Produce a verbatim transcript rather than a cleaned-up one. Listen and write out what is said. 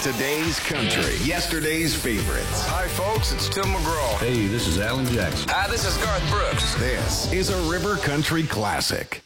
Today's country, yesterday's favorites. Hi, folks, it's Tim McGraw. Hey, this is Alan Jackson. Hi, this is Garth Brooks. This is a River Country classic.